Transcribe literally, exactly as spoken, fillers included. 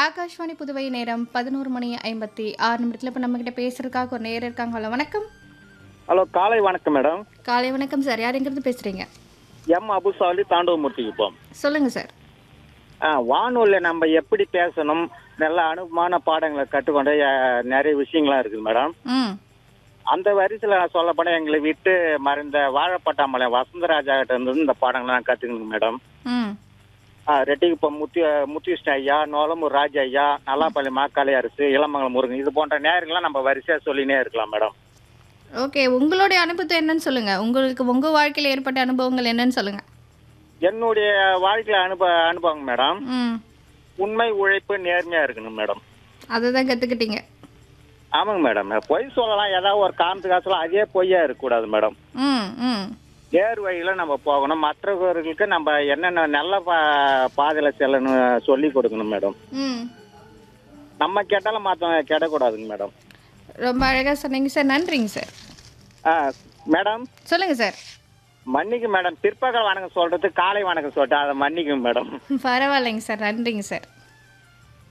ஆகாஷ்வாணி புதுவை நேரம் பதினொரு மணி ஐம்பத்தி ஆறு நிமிடத்தில் இப்போ நம்மக்கிட்ட பேசுறதுக்காக ஒரு நேரம் இருக்காங்க. ஹலோ வணக்கம். ஹலோ காலை வணக்கம் மேடம். காலை வணக்கம் சார். யார் எங்கிறது பேசுகிறீங்க? எம் அபுசாலி தாண்டவமூர்த்திக்கு போம். சொல்லுங்கள் சார். ஆ வானொலியில் நம்ம எப்படி பேசணும், நல்ல அனுபவமான பாடங்களை கற்றுக்கொண்ட அஹ், நிறைய விஷயங்கள்லாம் இருக்குது மேடம். ம் அந்த வரிசையில் நான் சொல்லப்போனால் எங்களை விட்டு மறைந்த வாழப்பட்டாமலை வசந்தராஜா கிட்ட இருந்து இந்த பாடங்களை நான் கற்றுக்கணும் மேடம். ம் ரெட்டிக்குப்பம் முத்தி முத்துகிருஷ்ண ஐயா, நோலமூர் ராஜ ஐயா, நல்லாப்பள்ளி மாக்காளி அரசு, இளமங்கலம் முருகன், இது போன்ற நேரங்கள்லாம் நம்ம வரிசையாக சொல்லினே இருக்கலாம் மேடம். ஓகே, உங்களுடைய அனுபவத்தை என்னன்னு சொல்லுங்கள். உங்களுக்கு உங்கள் வாழ்க்கையில் ஏற்பட்ட அனுபவங்கள் என்னன்னு சொல்லுங்கள். என்னுடைய வாழ்க்கையில் அனுபவ அனுபவம் மேடம், ம் உண்மை உழைப்பு நேர்மையாக இருக்கணும் மேடம். அதை தான் கற்றுக்கிட்டீங்க. ஆமாங்க மேடம். பொய் சொல்லலாம், ஏதாவது ஒரு காரணத்துக்காக சொல்லலாம், அதே பொய்யா இருக்கக்கூடாது மேடம். ம் ம் நேர் வழியில் நம்ம போகணும். மற்றவர்களுக்கு நம்ம என்னென்ன நல்ல பா பாதையில் செல்லணும் சொல்லி கொடுக்கணும் மேடம். ம் நம்ம கேட்டாலும் மற்றவங்க கேட்டக்கூடாதுங்க மேடம். ரொம்ப அழகாக சொன்னீங்க சார். நன்றிங்க சார். ஆ மேடம் சொல்லுங்கள் சார். மன்னிக்கும் மேடம், பிற்பகல் வணக்கம் சொல்கிறது காலை வணக்கம் சொல்லிட்டு அதை மன்னிக்கும் மேடம். பரவாயில்லைங்க சார். நன்றிங்க சார்.